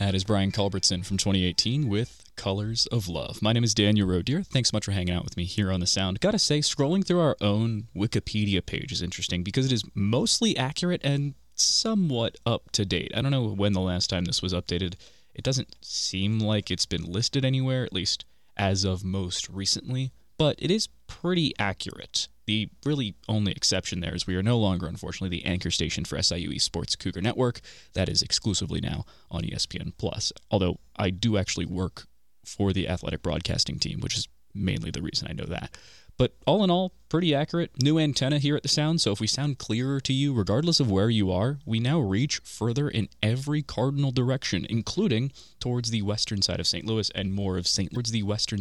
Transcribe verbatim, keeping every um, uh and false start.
That is Brian Culbertson from twenty eighteen with Colors of Love. My name is Daniel Rodeer. Thanks so much for hanging out with me here on The Sound. Gotta say, scrolling through our own Wikipedia page is interesting because it is mostly accurate and somewhat up to date. I don't know when the last time this was updated. It doesn't seem like it's been listed anywhere, at least as of most recently, but it is pretty accurate. The really only exception there is we are no longer, unfortunately, the anchor station for S I U Esports Cougar Network. That is exclusively now on E S P N plus. Although I do actually work for the athletic broadcasting team, which is mainly the reason I know that. But all in all, pretty accurate. New antenna here at The Sound, so if we sound clearer to you, regardless of where you are, we now reach further in every cardinal direction, including towards the western side of Saint Louis and more of Saint towards the western